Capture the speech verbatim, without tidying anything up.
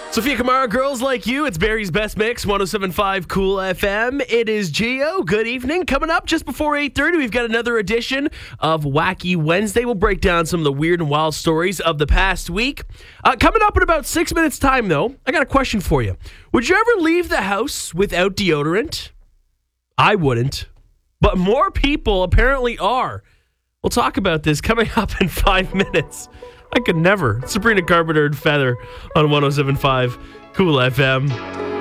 Sophia Kamara, Girls Like You. It's Barry's Best Mix, one oh seven point five Cool F M. It is Gio. Good evening. Coming up just before eight thirty, we've got another edition of Wacky Wednesday. We'll break down some of the weird and wild stories of the past week. Uh, coming up in about six minutes' time, though, I got a question for you. Would you ever leave the house without deodorant? I wouldn't. But more people apparently are. We'll talk about this coming up in five minutes. I could never. Sabrina Carpenter and Feather on one oh seven point five Cool F M.